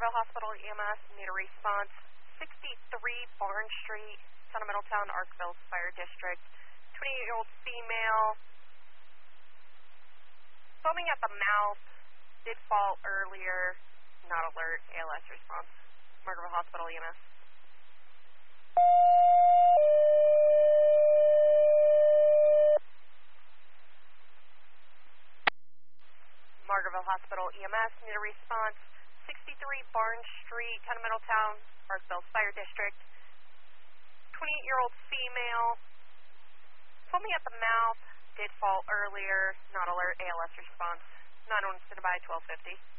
Margaretville Hospital EMS, need a response. 63 Barn Street, Town of Middletown, Arkville Fire District. 28-year-old female. Foaming at the mouth, did fall earlier, not alert, ALS response. Margaretville Hospital EMS. Margaretville Hospital EMS, need a response. 63 Barn Street, Town of Middletown, Arkville Fire District. 28-year-old female. Foaming at the mouth, did fall earlier, not alert, ALS response. 911 standby, 1250.